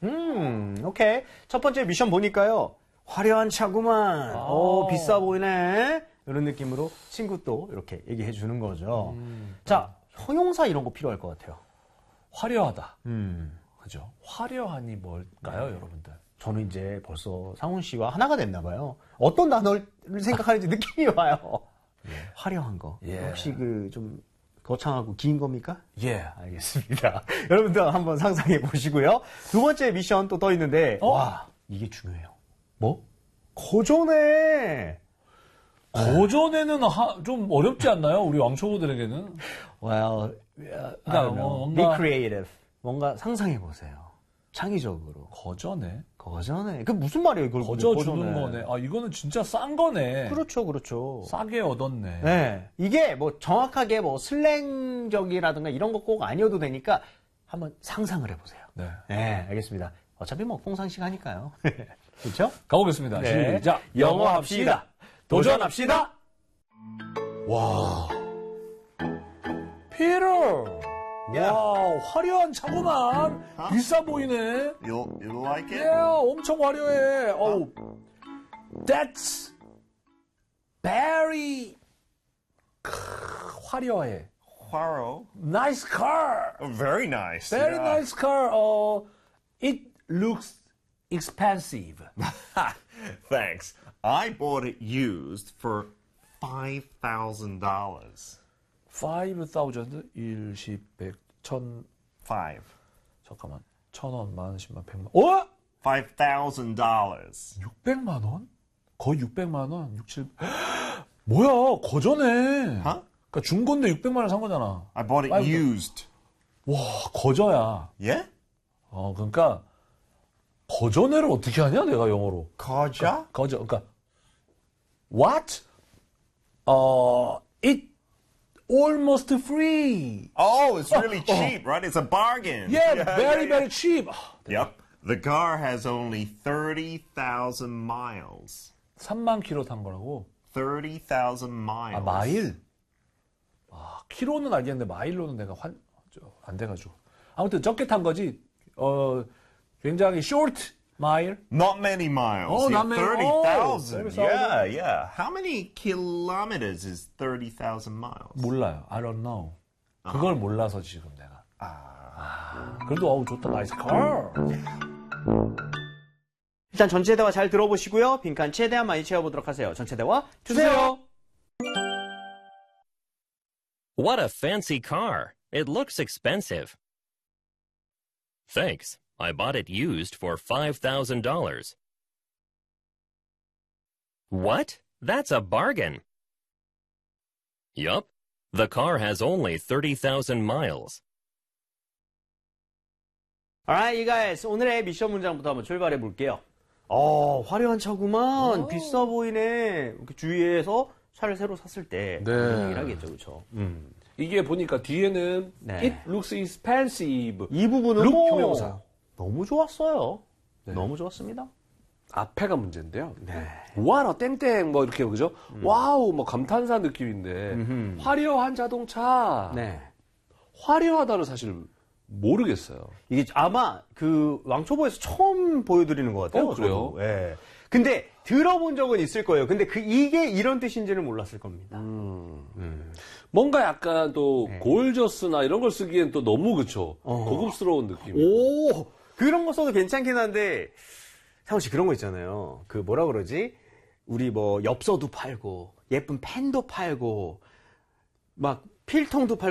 오케이. 첫 번째 미션 보니까요. 화려한 차구만. 비싸 보이네. 이런 느낌으로 친구 또 이렇게 얘기해 주는 거죠. 자, 형용사 이런 거 필요할 것 같아요. 화려하다. 그죠? 화려하니 뭘까요, 여러분들? 저는 이제 벌써 상훈 씨와 하나가 됐나 봐요. 어떤 단어를 생각하는지 느낌이 와요. 화려한 거. 혹시 좀 거창하고 긴 겁니까? 알겠습니다. 여러분들 한번 상상해 보시고요. 두 번째 미션 또 떠 있는데, 와, 이게 중요해요. 뭐? 고전에. 고전에는 좀 어렵지 않나요? 우리 왕초보들에게는? Well, be creative. 뭔가 상상해 보세요. 창의적으로. 거전에? 그 무슨 말이에요, 이걸? 거저 주는 거네. 이거는 진짜 싼 거네. 그렇죠. 싸게 얻었네. 네. 이게 뭐 정확하게 뭐 슬랭적이라든가 이런 거 꼭 아니어도 되니까 한번 상상을 해보세요. 네, 알겠습니다. 어차피 뭐 평상시가 하니까요. 그렇죠? 가보겠습니다. 네. 시작. 영어 합시다. 도전합시다. 와. 피터. 와, 화려한 차구만. 비싸 보이네. You like it? 엄청 화려해. That's very 화려해. Waro. Nice car. Very nice. Very nice car. It looks expensive. Thanks. I bought it used for $5,000. 5,000, 1, 10, 100, 1000, 5. 잠깐만. 1,000원, 10,000원, 10,000원, 100만. $5,000. 600만 원? 거의 600만 원? 6, 7. 뭐야, 거저네. 그러니까 중고인데 600만 원 산 거잖아. I bought it used. 와, 거저야. Yeah? 그러니까 거저네를 어떻게 하냐, 내가 영어로. 거저? 그러니까 what? It almost free. Oh, it's really cheap, right? It's a bargain. Very cheap. Yep. The car has only 30,000 miles. 3만 킬로 탄 거라고? 30,000 miles. 마일? 킬로는 알겠는데 마일로는 내가 안 돼가지고. 아무튼 적게 탄 거지. 굉장히 short mile. Not many miles. not many. 30,000. 30,000. Yeah. How many kilometers is 30,000 miles? 몰라요. I don't know. 그걸 몰라서 지금 내가. 그래도 좋다. 나이스 car. 일단 전체 대화 잘 들어보시고요. 빈칸 최대한 많이 채워보도록 하세요. 전체 대화 주세요. What a fancy car. It looks expensive. Thanks. I bought it used for $5,000. What? That's a bargain. Yup. The car has only 30,000 miles. Alright, you guys. 오늘의 미션 문장부터 한번 출발해 볼게요. 화려한 차구만. 비싸 보이네. 이렇게 주위에서 차를 새로 샀을 때 그런 얘기를 하겠죠, 그렇죠? 이게 보니까 뒤에는 It looks expensive. 이 부분은 look 형용사. 너무 좋았어요. 너무 좋았습니다. 앞에가 문제인데요. 와라 땡땡 뭐 이렇게 그죠? 와우 뭐 감탄사 느낌인데 화려한 자동차. 화려하다는 사실 모르겠어요. 이게 아마 그 왕초보에서 처음 보여드리는 것 같아요. 그래요? 예. 근데 들어본 적은 있을 거예요. 근데 이게 이런 뜻인지는 몰랐을 겁니다. 뭔가 약간 또 골저스나 이런 걸 쓰기엔 또 너무 그쵸? 고급스러운 느낌. 그런 거 써도 괜찮긴 한데 상훈 씨 그런 거 있잖아요. 그 뭐라 그러지? 우리 뭐 엽서도 팔고 예쁜 펜도 팔고 막 필통도 팔고